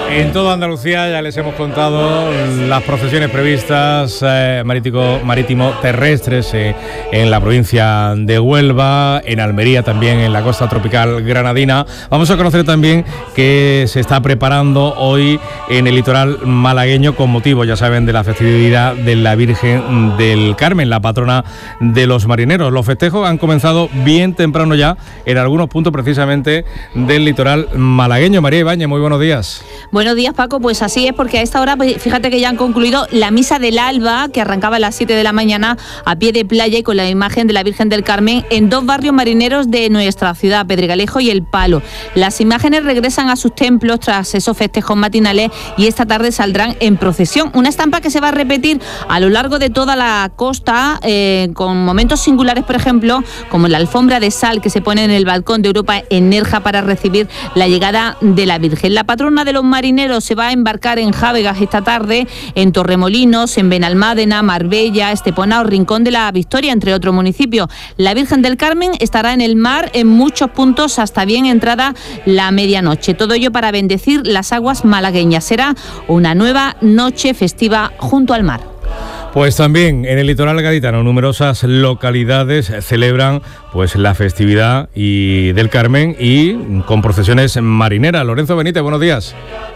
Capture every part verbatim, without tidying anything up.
En toda Andalucía ya les hemos contado las procesiones previstas eh, marítimo, marítimo terrestres eh, en la provincia de Huelva, en Almería también, en la costa tropical granadina. Vamos a conocer también que se está preparando hoy en el litoral malagueño con motivo, ya saben, de la festividad de la Virgen del Carmen, la patrona de los marineros. Los festejos han comenzado bien temprano ya en algunos puntos precisamente del litoral malagueño. María Ibáñez, muy buenos días. Buenos días, Paco. Pues así es, porque a esta hora, fíjate que ya han concluido la misa del alba, que arrancaba a las siete de la mañana a pie de playa y con la imagen de la Virgen del Carmen en dos barrios marineros de nuestra ciudad, Pedregalejo y El Palo. Las imágenes regresan a sus templos tras esos festejos matinales y esta tarde saldrán en procesión. Una estampa que se va a repetir a lo largo de toda la costa, eh, con momentos singulares, por ejemplo, como la alfombra de sal que se pone en el balcón de Europa en Nerja para recibir la llegada de la Virgen. La patrona de los marineros se va a embarcar en Jávegas esta tarde, en Torremolinos, en Benalmádena, Marbella, Estepona o Rincón de la Victoria, entre otros municipios. La Virgen del Carmen estará en el mar en muchos puntos hasta bien entrada la medianoche. Todo ello para bendecir las aguas malagueñas. Será una nueva noche festiva junto al mar. Pues también en el litoral gaditano numerosas localidades celebran pues la festividad y del Carmen y con procesiones marineras. Lorenzo Benítez, buenos días.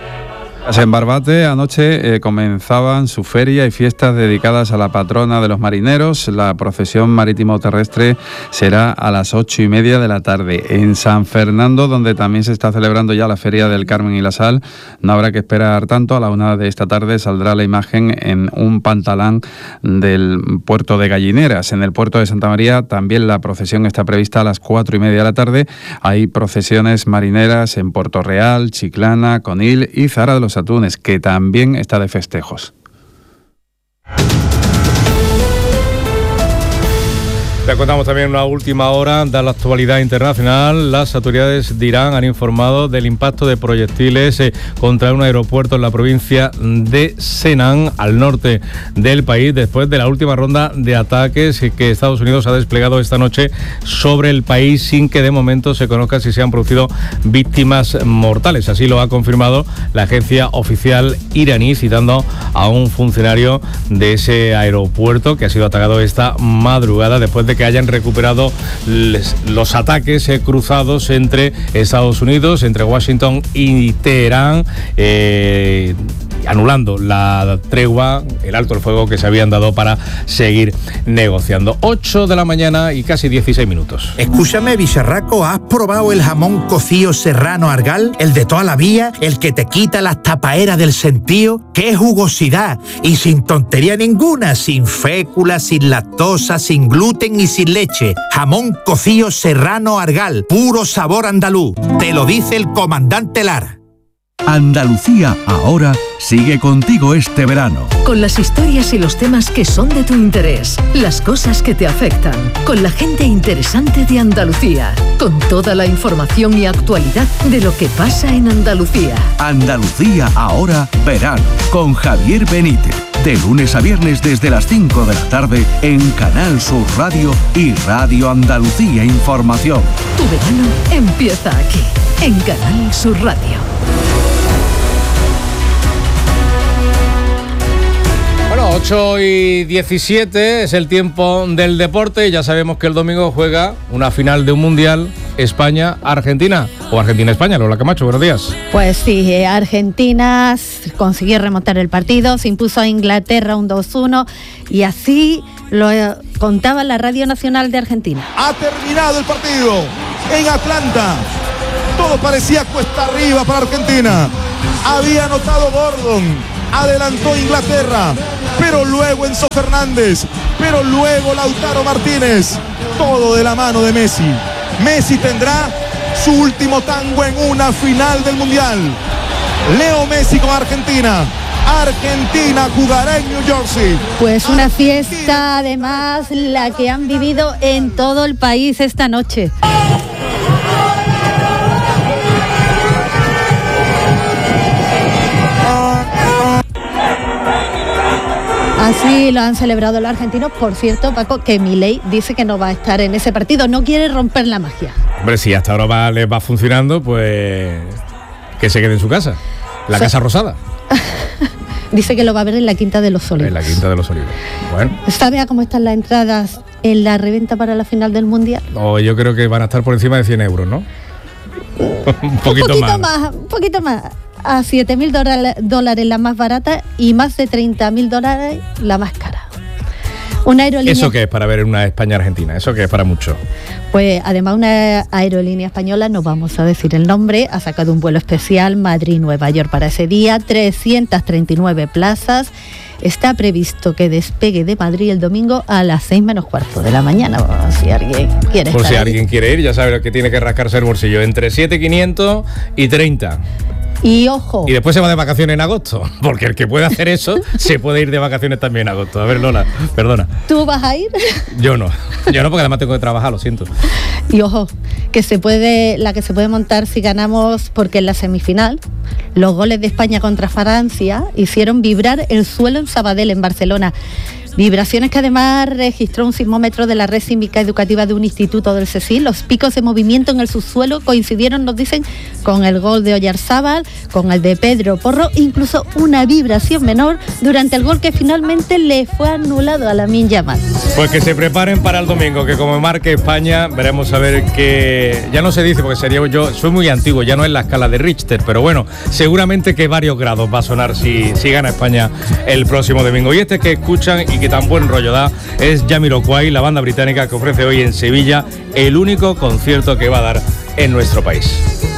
En Barbate anoche eh, comenzaban su feria y fiestas dedicadas a la patrona de los marineros. La procesión marítimo terrestre será a las ocho y media de la tarde. En San Fernando, donde también se está celebrando ya la feria del Carmen y la Sal, no habrá que esperar tanto. A la una de esta tarde saldrá la imagen en un pantalán del puerto de Gallineras. En el puerto de Santa María también la procesión está prevista a las cuatro y media de la tarde. Hay procesiones marineras en Puerto Real, Chiclana, Conil y Zara de los Atunes, que también está de festejos. Te contamos también una última hora de la actualidad internacional. Las autoridades de Irán han informado del impacto de proyectiles eh, contra un aeropuerto en la provincia de Senan, al norte del país, después de la última ronda de ataques que Estados Unidos ha desplegado esta noche sobre el país, sin que de momento se conozca si se han producido víctimas mortales. Así lo ha confirmado la agencia oficial iraní, citando a un funcionario de ese aeropuerto que ha sido atacado esta madrugada después de que hayan recuperado les, los ataques eh, cruzados entre Estados Unidos, entre Washington y Teherán, eh, anulando la tregua, el alto el fuego que se habían dado para seguir negociando. ocho de la mañana y casi dieciséis minutos. Escúchame, bicharraco, ¿has probado el jamón cocido serrano Argal? El de toda la vida, el que te quita las tapaeras del sentío. ¡Qué jugosidad! Y sin tontería ninguna, sin fécula, sin lactosa, sin gluten y sin leche. Jamón cocido serrano Argal, puro sabor andaluz. Te lo dice el comandante Lara. Andalucía ahora sigue contigo este verano. Con las historias y los temas que son de tu interés, las cosas que te afectan, con la gente interesante de Andalucía, con toda la información y actualidad de lo que pasa en Andalucía. Andalucía ahora verano, con Javier Benítez. De lunes a viernes desde las cinco de la tarde en Canal Sur Radio y Radio Andalucía Información. Tu verano empieza aquí, en Canal Sur Radio. Bueno, ocho y diecisiete es el tiempo del deporte. Ya sabemos que el domingo juega una final de un mundial, España-Argentina, o Argentina-España. Lola Camacho, buenos días. Pues sí, Argentina consiguió remontar el partido, se impuso a Inglaterra un dos uno y así lo contaba la Radio Nacional de Argentina. Ha terminado el partido en Atlanta. Todo parecía cuesta arriba para Argentina. Había anotado Gordon, adelantó Inglaterra, pero luego Enzo Fernández, pero luego Lautaro Martínez, todo de la mano de Messi. Messi tendrá su último tango en una final del Mundial. Leo Messi con Argentina. Argentina jugará en New Jersey. Pues una fiesta además la que han vivido en todo el país esta noche. Así lo han celebrado los argentinos. Por cierto, Paco, que Milei dice que no va a estar en ese partido, no quiere romper la magia. Hombre, si hasta ahora va, les va funcionando, pues que se quede en su casa. La So- Casa Rosada. Dice que lo va a ver en la Quinta de los Olivos. En la Quinta de los Olivos. Bueno. ¿Sabe a cómo están las entradas en la reventa para la final del Mundial? Oh, yo creo que van a estar por encima de cien euros, ¿no? un poquito, un poquito más. más. Un poquito más. A siete mil dólares la más barata y más de treinta mil dólares la más cara. Una aerolínea. ¿Eso qué es para ver una España-Argentina? ¿Eso qué es para mucho? Pues además una aerolínea española, no vamos a decir el nombre, ha sacado un vuelo especial Madrid-Nueva York para ese día, trescientas treinta y nueve plazas. Está previsto que despegue de Madrid el domingo a las seis menos cuarto de la mañana. Bueno, si alguien quiere Por estar si ahí. alguien quiere ir, ya sabe que tiene que rascarse el bolsillo. Entre siete mil quinientos y treinta. Y ojo. Y después se va de vacaciones en agosto. Porque el que puede hacer eso, se puede ir de vacaciones también en agosto. A ver, Lola, perdona. ¿Tú vas a ir? Yo no. Yo no, porque además tengo que trabajar, lo siento. Y ojo, que se puede, la que se puede montar si ganamos, porque en la semifinal los goles de España contra Francia hicieron vibrar el suelo en Sabadell, en Barcelona. Vibraciones que además registró un sismómetro de la red sísmica educativa de un instituto del CSIC. Los picos de movimiento en el subsuelo coincidieron, nos dicen, con el gol de Oyarzábal, con el de Pedro Porro, incluso una vibración menor durante el gol que finalmente le fue anulado a Lamine Yamal. Pues que se preparen para el domingo, que como marque España, veremos a ver que... Ya no se dice, porque sería yo... Soy muy antiguo, ya no es la escala de Richter, pero bueno, seguramente que varios grados va a sonar si, si gana España el próximo domingo. Y este que escuchan y que tan buen rollo da es Jamiroquai, la banda británica que ofrece hoy en Sevilla el único concierto que va a dar en nuestro país.